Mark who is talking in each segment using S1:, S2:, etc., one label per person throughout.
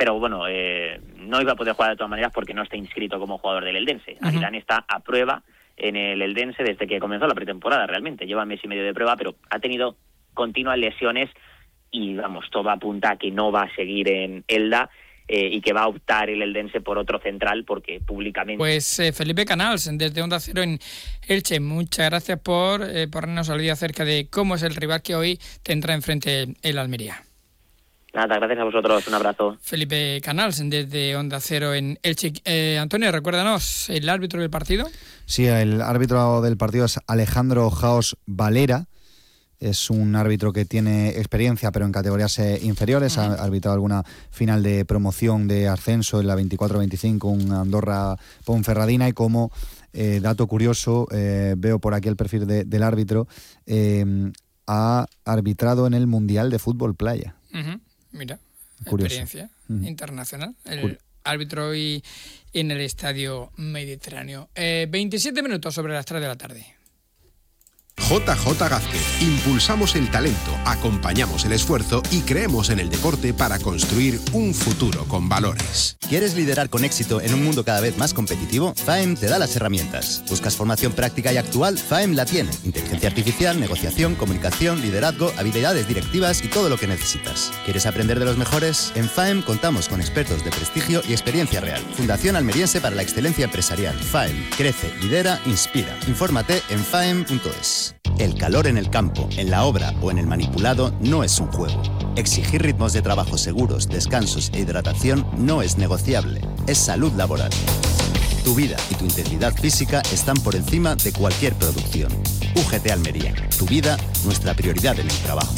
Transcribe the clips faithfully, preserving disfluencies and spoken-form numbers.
S1: pero bueno, eh, no iba a poder jugar de todas maneras porque no está inscrito como jugador del Eldense. Uh-huh. Aguilán está a prueba en el Eldense desde que comenzó la pretemporada, realmente. Lleva mes y medio de prueba, pero ha tenido continuas lesiones y, vamos, todo apunta a que no va a seguir en Elda eh, y que va a optar el Eldense por otro central porque públicamente...
S2: Pues eh, Felipe Canals, desde Onda Cero en Elche, muchas gracias por eh, ponernos al día acerca de cómo es el rival que hoy tendrá enfrente el Almería.
S1: Nada, gracias a vosotros, un abrazo.
S2: Felipe Canals, desde Onda Cero en Elche. Eh, Antonio, recuérdanos, ¿el árbitro del partido?
S3: Sí, el árbitro del partido es Alejandro Jaos Valera. Es un árbitro que tiene experiencia, pero en categorías eh, inferiores. Uh-huh. Ha arbitrado alguna final de promoción de ascenso en la veinticuatro veinticinco, un Andorra Ponferradina. Y como eh, dato curioso, eh, veo por aquí el perfil de, del árbitro, eh, ha arbitrado en el Mundial de Fútbol Playa.
S2: Uh-huh. Mira,
S3: curioso.
S2: Experiencia uh-huh. internacional. El
S3: Cur-
S2: árbitro hoy en el Estadio Mediterráneo. Eh, veintisiete minutos sobre las tres de la tarde.
S4: J J Gázquez. Impulsamos el talento, acompañamos el esfuerzo y creemos en el deporte para construir un futuro con valores.
S5: ¿Quieres liderar con éxito en un mundo cada vez más competitivo? FAEM te da las herramientas. ¿Buscas formación práctica y actual? FAEM la tiene. Inteligencia artificial, negociación, comunicación, liderazgo, habilidades directivas y todo lo que necesitas. ¿Quieres aprender de los mejores? En FAEM contamos con expertos de prestigio y experiencia real. Fundación Almeriense para la Excelencia Empresarial. FAEM. Crece, lidera, inspira. Infórmate en faem punto es. El calor en el campo, en la obra o en el manipulado no es un juego. Exigir ritmos de trabajo seguros, descansos e hidratación no es negociable. Es salud laboral. Tu vida y tu integridad física están por encima de cualquier producción. U G T Almería. Tu vida, nuestra prioridad en el trabajo.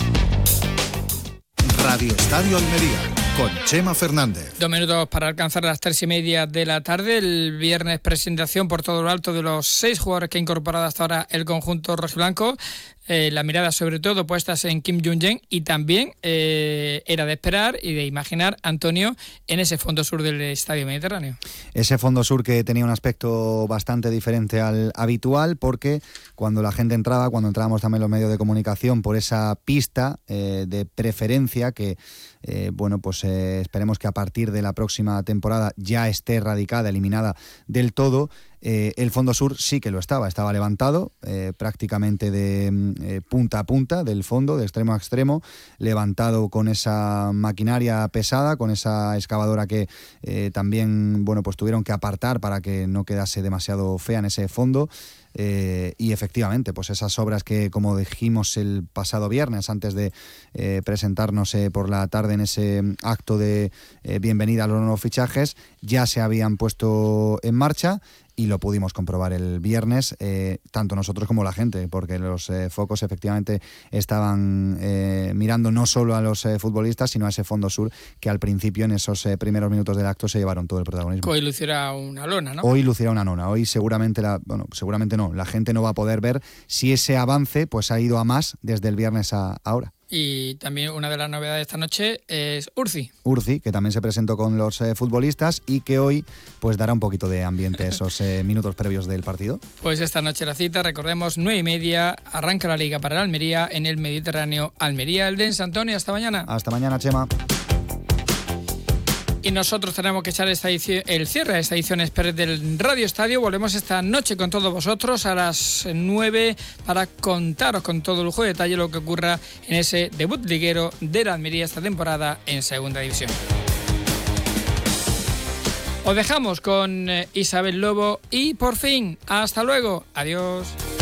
S6: Radio Estadio Almería, con Chema Fernández.
S2: Dos minutos para alcanzar las tres y media de la tarde. El viernes presentación por todo lo alto de los seis jugadores que ha incorporado hasta ahora el conjunto rojiblanco. Eh, la mirada sobre todo puestas en Kim Jung-jae y también eh, era de esperar y de imaginar, Antonio, en ese fondo sur del Estadio Mediterráneo.
S3: Ese fondo sur que tenía un aspecto bastante diferente al habitual, porque cuando la gente entraba, cuando entrábamos también los medios de comunicación por esa pista eh, de preferencia que, eh, bueno, pues eh, esperemos que a partir de la próxima temporada ya esté erradicada, eliminada del todo. Eh, el fondo sur sí que lo estaba, estaba levantado eh, prácticamente de eh, punta a punta del fondo, de extremo a extremo, levantado con esa maquinaria pesada, con esa excavadora que eh, también, bueno, pues tuvieron que apartar para que no quedase demasiado fea en ese fondo. Eh, y efectivamente, pues esas obras que, como dijimos el pasado viernes, antes de eh, presentarnos eh, por la tarde en ese acto de eh, bienvenida a los nuevos fichajes, ya se habían puesto en marcha. Y lo pudimos comprobar el viernes, eh, tanto nosotros como la gente, porque los eh, focos efectivamente estaban eh, mirando no solo a los eh, futbolistas, sino a ese fondo sur que al principio, en esos eh, primeros minutos del acto, se llevaron todo el protagonismo.
S2: Hoy lucirá una lona, ¿no?
S3: Hoy lucirá una lona. Hoy seguramente, la, bueno, seguramente no, la gente no va a poder ver si ese avance pues ha ido a más desde el viernes a ahora.
S2: Y también una de las novedades de esta noche es Urci.
S3: Urci, que también se presentó con los eh, futbolistas y que hoy pues dará un poquito de ambiente esos eh, minutos previos del partido.
S2: Pues esta noche la cita, recordemos, nueve y media, arranca la Liga para el Almería en el Mediterráneo Almería Eldense. Antonio, hasta mañana.
S3: Hasta mañana, Chema.
S2: Y nosotros tenemos que echar esta edición, el cierre de esta edición express del Radio Estadio. Volvemos esta noche con todos vosotros a las nueve para contaros con todo lujo de detalle lo que ocurra en ese debut liguero de la Almería esta temporada en Segunda División. Os dejamos con Isabel Lobo y por fin, hasta luego. Adiós.